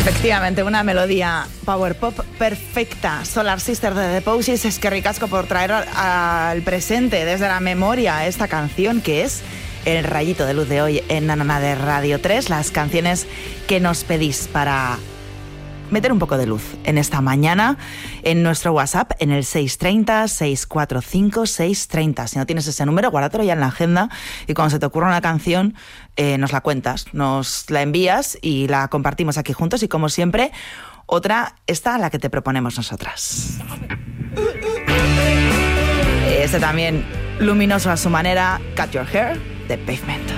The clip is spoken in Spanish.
Efectivamente, una melodía power pop perfecta. Solar Sister de The Posies. Es que ricasco por traer al presente desde la memoria esta canción que es el rayito de luz de hoy en Nanana de Radio 3. Las canciones que nos pedís para meter un poco de luz en esta mañana en nuestro WhatsApp en el 630-645-630. Si no tienes ese número, guárdatelo ya en la agenda y cuando se te ocurra una canción nos la cuentas, nos la envías y la compartimos aquí juntos y como siempre, otra está la que te proponemos nosotras. Este también luminoso a su manera, Cut Your Hair de Pavement.